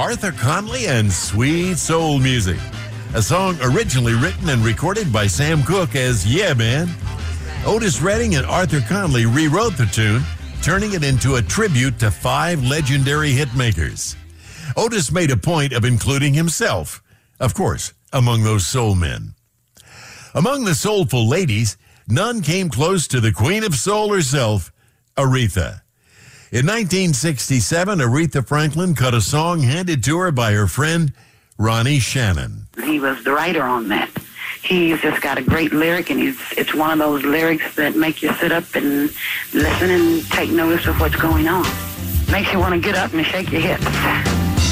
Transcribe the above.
Arthur Conley and Sweet Soul Music, a song originally written and recorded by Sam Cooke as Yeah Man. Otis Redding and Arthur Conley rewrote the tune, turning it into a tribute to 5 legendary hitmakers. Otis made a point of including himself, of course, among those soul men. Among the soulful ladies, none came close to the Queen of Soul herself, Aretha. In 1967, Aretha Franklin cut a song handed to her by her friend, Ronnie Shannon. He was the writer on that. He's just got a great lyric, and it's one of those lyrics that make you sit up and listen and take notice of what's going on. Makes you want to get up and shake your hips.